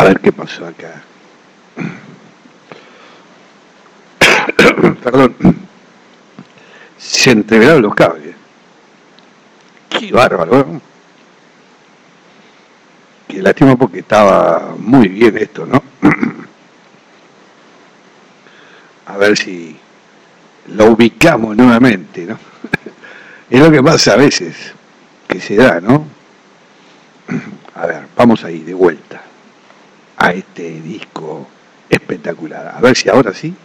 ver qué pasó acá. Perdón. Se entreveraron los cables. Qué bárbaro, ¿no? Qué lástima porque estaba muy bien esto, ¿no? A ver si lo ubicamos nuevamente, ¿no? Es lo que pasa a veces, que se da, ¿no? A ver, vamos ahí de vuelta a este disco espectacular. A ver si ahora sí